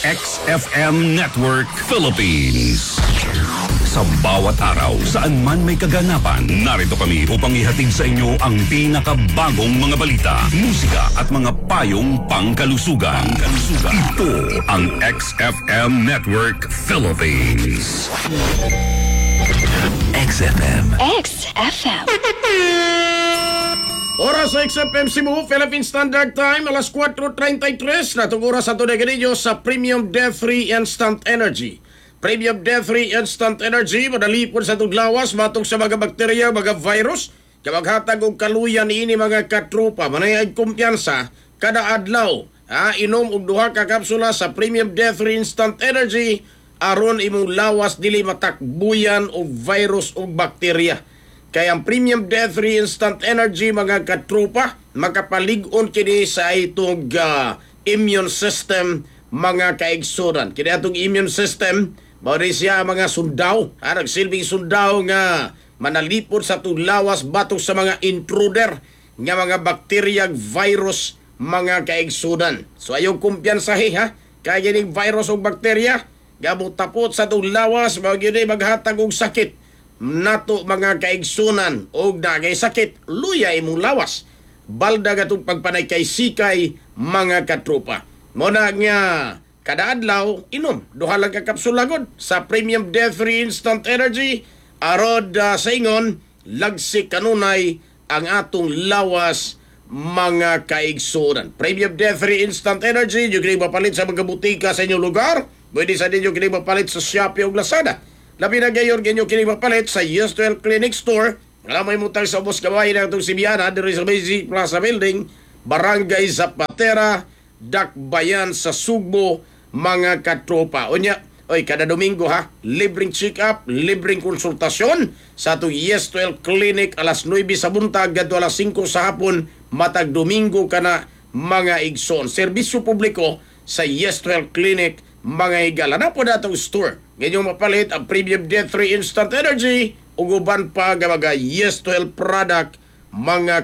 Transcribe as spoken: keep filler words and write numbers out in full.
X F M Network Philippines. Sa bawat araw, saan man may kaganapan, narito kami upang ihatid sa inyo ang pinakabagong mga balita, musika at mga payong pangkalusugan. Pangkalusugan. Ito ang X F M Network Philippines. X F M. X F M. Oras sa X F M Cebu, Philippine Standard Time, alas four thirty-three. Natong oras sa tunay ganito sa Premium Death-Free Instant Energy. Premium Death-Free Instant Energy, madalipon sa tuglawas, matong sa mga bakterya, mga virus, kamaghatag og kaluyan ini mga katrupa, manayag kumpiyansa, kada adlaw. Ha, inom og duha ka kapsula sa Premium Death-Free Instant Energy, aron imong lawas dili matakbuyan og virus o bakterya. Kaya ang Premium Death-Free Instant Energy, mga katrupa, makapalig-on kini sa itong uh, immune system, mga kaigsunan. Kini atong immune system, mawari siya mga sundaw, ha, nagsilbing sundaw nga manalipod sa tulawas batok sa mga intruder, nga mga bakterya, virus, mga kaigsunan. So ayaw kumpiyansahi, ha? Kaya yung virus o bakterya, gamot tapot sa tulawas, mga maghatag og sakit. Nato mga kaigsunan o nagay sakit, luya imong lawas. Balda gatong pagpanay kay sikay, mga katrupa. Muna nga, kada adlaw, inom, duha lang ka kapsulagod sa Premium Death-Free Instant Energy, arod uh, sa ingon, lagsik kanunay ang atong lawas, mga kaigsunan. Premium Death-Free Instant Energy, yung kini mapalit sa mga butika sa inyong lugar, pwede sa ninyo kini mapalit sa Shopee o Lazada. Labi na gayon ganyo kini mapalit sa Yeswell Clinic Store. Alamay mo tayo sa Ubos Kabay na itong Sibiana, diri sa Basic Plaza Building, Barangay Zapatera, Dakbayan sa Sugbo, mga katropa. O niya, oy, kada Domingo ha, libreng check-up, libreng konsultasyon sa itong Yeswell Clinic, alas nine sa buntag, gadto alas five sa hapon, matag Domingo ka na, mga igsoon. Serbisyo publiko sa Yeswell Clinic, mga higala. Na po na itong store. Ganyong mapalit ang Premium Death-Free Instant Energy ug uban pa nga mga Yeswell product, mga